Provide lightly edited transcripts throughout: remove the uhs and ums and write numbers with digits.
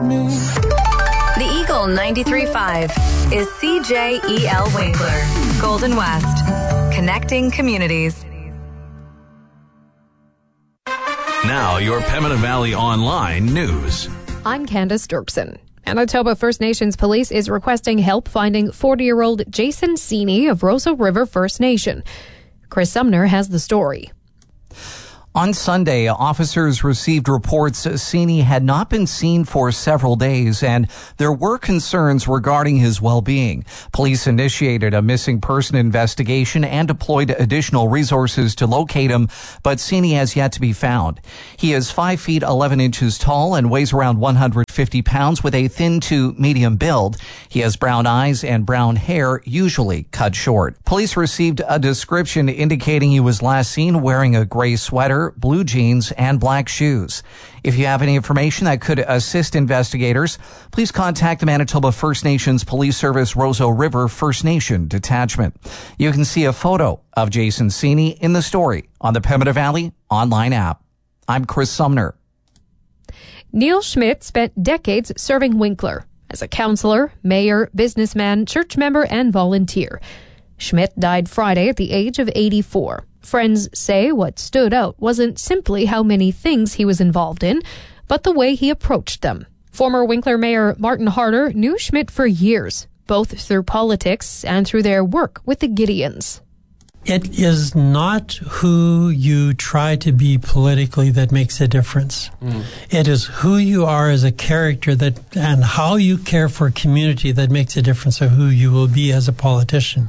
me. The Eagle 93.5 is CJEL Winkler, Golden West, connecting communities. Now, your Pembina Valley Online news. I'm Candace Dirksen. Manitoba First Nations Police is requesting help finding 40-year-old Jason Sini of Roseau River First Nation. Chris Sumner has the story. On Sunday, officers received reports Sini had not been seen for several days, and there were concerns regarding his well-being. Police initiated a missing person investigation and deployed additional resources to locate him, but Sini has yet to be found. He is 5 feet 11 inches tall and weighs around 150 pounds with a thin to medium build. He has brown eyes and brown hair, usually cut short. Police received a description indicating he was last seen wearing a gray sweater, blue jeans, and black shoes. If you have any information that could assist investigators, please contact the Manitoba First Nations Police Service Roseau River First Nation Detachment. You can see a photo of Jason Sini in the story on the Pembina Valley Online app. I'm Chris Sumner. Neil Schmidt spent decades serving Winkler as a councillor, mayor, businessman, church member, and volunteer. Schmidt died Friday at the age of 84. Friends say what stood out wasn't simply how many things he was involved in, but the way he approached them. Former Winkler Mayor Martin Harder knew Schmidt for years, both through politics and through their work with the Gideons. It is not who you try to be politically that makes a difference. It is who you are as a character that, and how you care for a community that makes a difference of who you will be as a politician.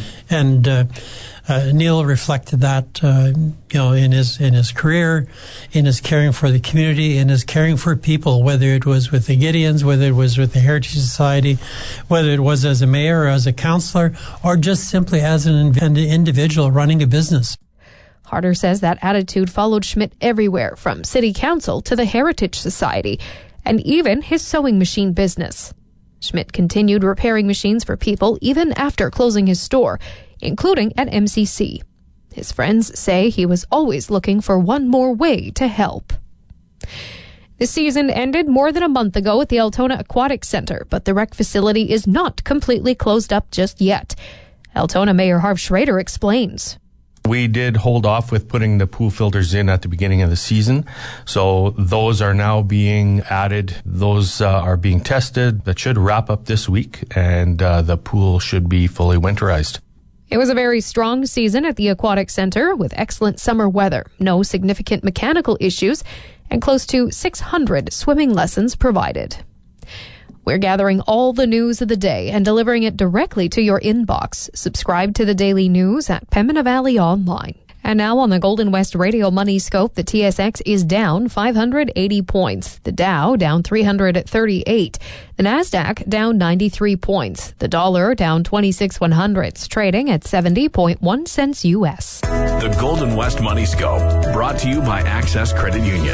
And Neil reflected that, in his career, in his caring for the community, in his caring for people, whether it was with the Gideons, whether it was with the Heritage Society, whether it was as a mayor or as a councillor, or just simply as an individual running a business. Harder says that attitude followed Schmidt everywhere, from city council to the Heritage Society, and even his sewing machine business. Schmidt continued repairing machines for people even after closing his store, including at MCC. His friends say he was always looking for one more way to help. The season ended more than a month ago at the Altona Aquatic Center, but the rec facility is not completely closed up just yet. Altona Mayor Harv Schrader explains. We did hold off with putting the pool filters in at the beginning of the season. So those are now being added. Those are being tested. That should wrap up this week, and the pool should be fully winterized. It was a very strong season at the Aquatic Center with excellent summer weather, no significant mechanical issues, and close to 600 swimming lessons provided. We're gathering all the news of the day and delivering it directly to your inbox. Subscribe to the daily news at Pembina Valley Online. And now on the Golden West Radio Money Scope, the TSX is down 580 points. The Dow down 338. The Nasdaq down 93 points. The dollar down 26/100, trading at 70.1 cents U.S. The Golden West Money Scope, brought to you by Access Credit Union.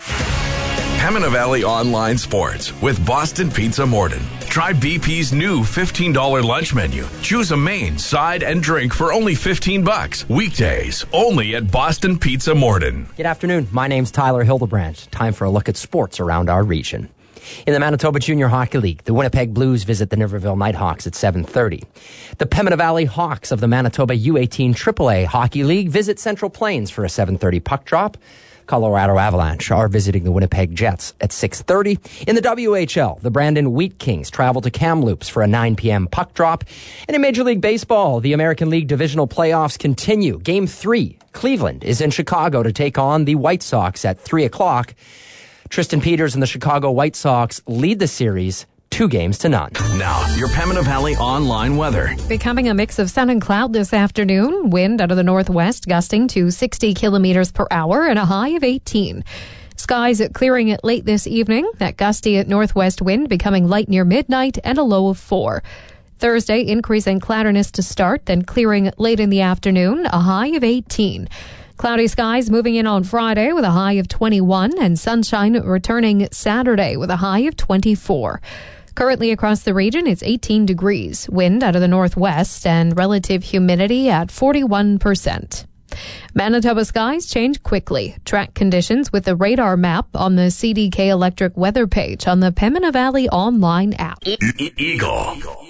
Pembina Valley Online Sports with Boston Pizza Morden. Try BP's new $15 lunch menu. Choose a main, side, and drink for only $15. Weekdays, only at Boston Pizza Morden. Good afternoon. My name's Tyler Hildebrand. Time for a look at sports around our region. In the Manitoba Junior Hockey League, the Winnipeg Blues visit the Niverville Nighthawks at 7:30. The Pembina Valley Hawks of the Manitoba U18 AAA Hockey League visit Central Plains for a 7:30 puck drop. Colorado Avalanche are visiting the Winnipeg Jets at 6:30. In the WHL, the Brandon Wheat Kings travel to Kamloops for a 9 p.m. puck drop. And in Major League Baseball, the American League divisional playoffs continue. Game 3, Cleveland is in Chicago to take on the White Sox at 3 o'clock. Tristan Peters and the Chicago White Sox lead the series 2-0. Now, your Pembina Valley Online weather. Becoming a mix of sun and cloud this afternoon. Wind out of the northwest gusting to 60 kilometers per hour and a high of 18. Skies clearing it late this evening. That gusty northwest wind becoming light near midnight and a low of 4. Thursday, increasing cloudiness to start, then clearing late in the afternoon, a high of 18. Cloudy skies moving in on Friday with a high of 21 and sunshine returning Saturday with a high of 24. Currently across the region, it's 18 degrees. Wind out of the northwest and relative humidity at 41%. Manitoba skies change quickly. Track conditions with the radar map on the CDK Electric weather page on the Pembina Valley online app. Eagle.